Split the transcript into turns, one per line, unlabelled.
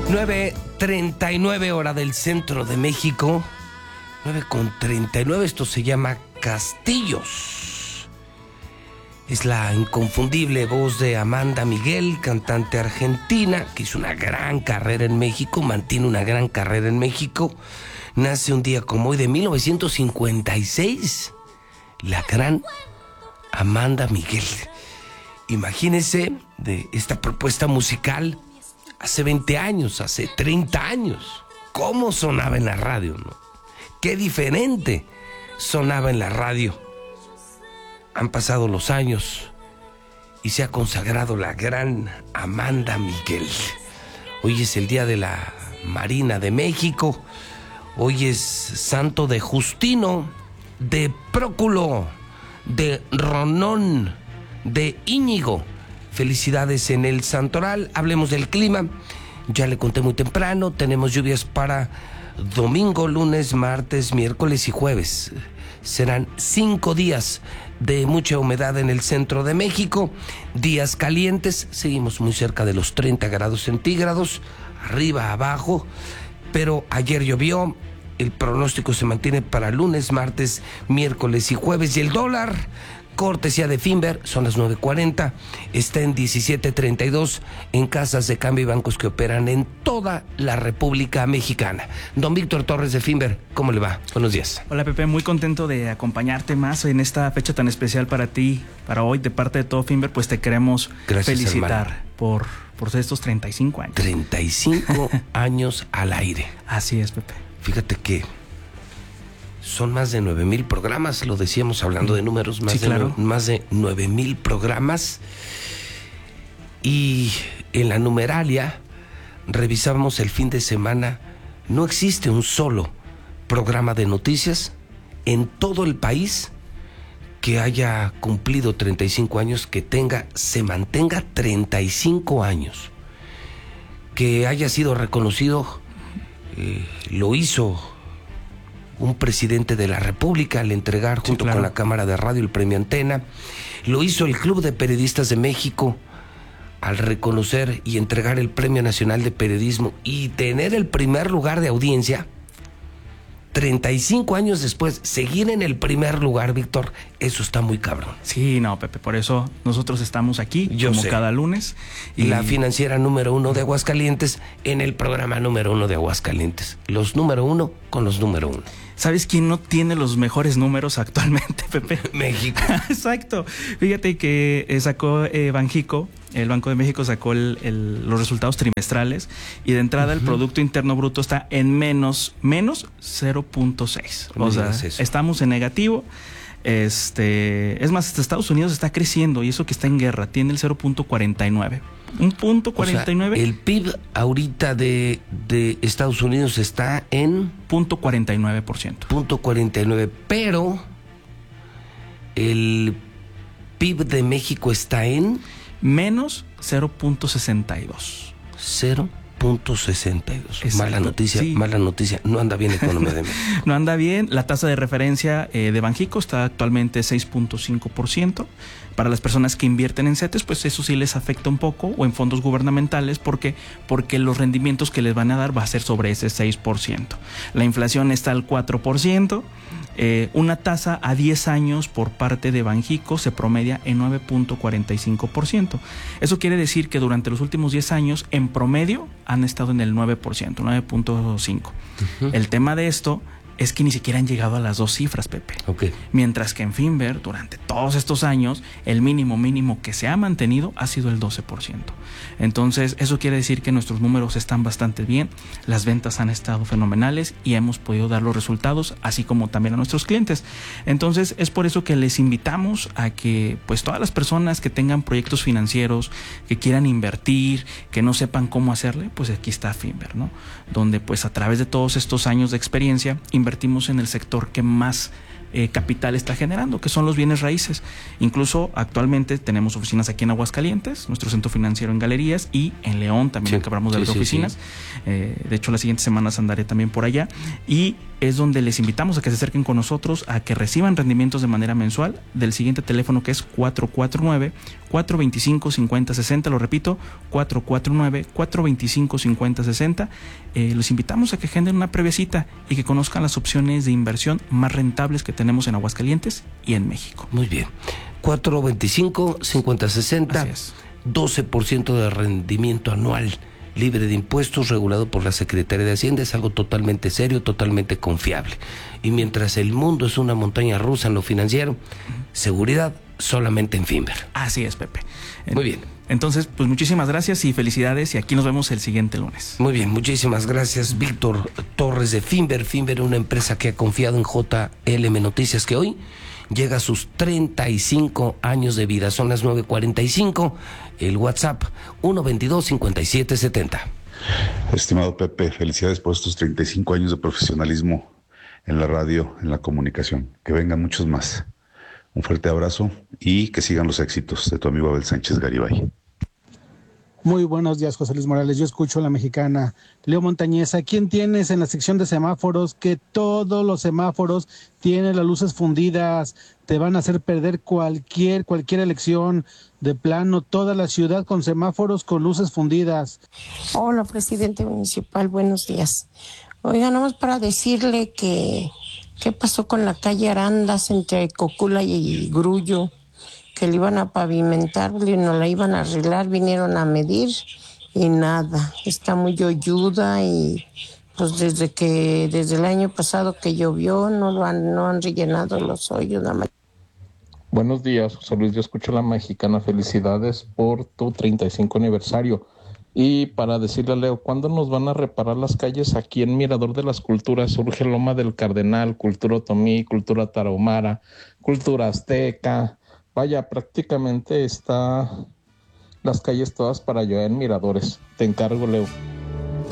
9:39 hora del centro de México. 9:39, esto se llama Castillos. Es la inconfundible voz de Amanda Miguel, cantante argentina, que hizo una gran carrera en México, mantiene una gran carrera en México. Nace un día como hoy de 1956, la gran Amanda Miguel. Imagínense de esta propuesta musical hace 20 años, hace 30 años. ¿Cómo sonaba en la radio, no? Qué diferente sonaba en la radio. Han pasado los años y se ha consagrado la gran Amanda Miguel. Hoy es el día de la Marina de México. Hoy es santo de Justino, de Próculo, de Ronón, de Íñigo. Felicidades en el santoral. Hablemos del clima. Ya le conté muy temprano. Tenemos lluvias para domingo, lunes, martes, miércoles y jueves. Serán 5 días de mucha humedad en el centro de México. Días calientes. Seguimos muy cerca de los 30 grados centígrados. Arriba, abajo. Pero ayer llovió. El pronóstico se mantiene para lunes, martes, miércoles y jueves. Y el dólar, cortesía de Finver, son las 9:40, está en 17.32 en casas de cambio y bancos que operan en toda la República Mexicana. Don Víctor Torres de Finver, ¿cómo le va? Buenos días.
Hola Pepe, muy contento de acompañarte más en esta fecha tan especial para ti, para hoy, de parte de todo Finver, pues te queremos felicitar por estos 35 años. 35 años al aire. Así es, Pepe.
Fíjate que son más de 9,000 programas, lo decíamos hablando de números, más de 9,000 programas. Y en la numeralia revisábamos el fin de semana, no existe un solo programa de noticias en todo el país que haya cumplido 35 años, que se mantenga 35 años, que haya sido reconocido. Lo hizo un presidente de la República al entregar junto con la Cámara de Radio el premio Antena. Lo hizo el Club de Periodistas de México al reconocer y entregar el Premio Nacional de Periodismo y tener el primer lugar de audiencia. 35 años después, seguir en el primer lugar, Víctor, eso está muy cabrón.
Sí, no, Pepe, por eso nosotros estamos aquí, cada lunes.
Y la financiera número 1 de Aguascalientes en el programa número 1 de Aguascalientes. Los número 1 con los número 1.
¿Sabes quién no tiene los mejores números actualmente, Pepe?
México.
Exacto. Fíjate que sacó Banxico, el Banco de México sacó los resultados trimestrales y de entrada el Producto Interno Bruto está en menos 0.6. O sea, estamos en negativo. Es más, hasta Estados Unidos está creciendo y eso que está en guerra, tiene el 0.49. Un punto 49.
O sea, el PIB ahorita de Estados Unidos está en
0.49%.
0.49, pero el PIB de México está en
menos 0.62.
0.62. Mala noticia, no anda bien la economía de México.
No anda bien, la tasa de referencia de Banxico está actualmente 6.5%. Para las personas que invierten en CETES, pues eso sí les afecta un poco, o en fondos gubernamentales, porque los rendimientos que les van a dar va a ser sobre ese 6%. La inflación está al 4%. Una tasa a 10 años por parte de Banxico se promedia en 9.45%. Eso quiere decir que durante los últimos 10 años, en promedio, han estado en el 9%, 9.5%. El tema de esto es que ni siquiera han llegado a las 2 cifras, Pepe.
Okay.
Mientras que en Finver, durante todos estos años, el mínimo que se ha mantenido ha sido el 12%. Entonces, eso quiere decir que nuestros números están bastante bien, las ventas han estado fenomenales y hemos podido dar los resultados, así como también a nuestros clientes. Entonces, es por eso que les invitamos a que, pues, todas las personas que tengan proyectos financieros, que quieran invertir, que no sepan cómo hacerle, pues aquí está Finver, ¿no? Donde, pues, a través de todos estos años de experiencia, invertimos en el sector que más capital está generando, que son los bienes raíces. Incluso actualmente tenemos oficinas aquí en Aguascalientes, nuestro centro financiero en Galerías, y en León también acabamos de abrir oficinas. De hecho, las siguientes semanas andaré también por allá, y es donde les invitamos a que se acerquen con nosotros, a que reciban rendimientos de manera mensual del siguiente teléfono, que es 449-425-5060. Lo repito, 449-425-5060. Los invitamos a que agenden una previa cita y que conozcan las opciones de inversión más rentables que tenemos en Aguascalientes y en México.
Muy bien. 425-5060.
Así es.
12% de rendimiento anual, libre de impuestos, regulado por la Secretaría de Hacienda. Es algo totalmente serio, totalmente confiable. Y mientras el mundo es una montaña rusa en lo financiero, seguridad solamente en Finver.
Así es, Pepe.
Muy bien.
Entonces, pues muchísimas gracias y felicidades, y aquí nos vemos el siguiente lunes.
Muy bien, muchísimas gracias, Víctor Torres de Finver. Finver, una empresa que ha confiado en JLM Noticias, que hoy llega a sus 35 años de vida. Son las 9:45. El WhatsApp 122-5770.
Estimado Pepe, felicidades por estos 35 años de profesionalismo en la radio, en la comunicación. Que vengan muchos más. Un fuerte abrazo y que sigan los éxitos de tu amigo Abel Sánchez Garibay.
Muy buenos días, José Luis Morales. Yo escucho La Mexicana. Leo Montañez, ¿a quién tienes en la sección de semáforos que todos los semáforos tienen las luces fundidas? Te van a hacer perder cualquier elección. De plano, toda la ciudad con semáforos con luces fundidas.
Hola, presidente municipal, buenos días. Oiga, nomás para decirle que ¿qué pasó con la calle Arandas entre Cocula y Grullo? Que le iban a pavimentar, no la iban a arreglar, vinieron a medir y nada. Está muy hoyuda y pues desde el año pasado que llovió no han rellenado los hoyos. Nada más.
Buenos días, José Luis. Yo escucho La Mexicana. Felicidades por tu 35 aniversario. Y para decirle a Leo, ¿cuándo nos van a reparar las calles aquí en Mirador de las Culturas? Surge Loma del Cardenal, Cultura Otomí, Cultura Tarahumara, Cultura Azteca. Vaya, prácticamente está las calles todas para allá en Miradores. Te encargo, Leo.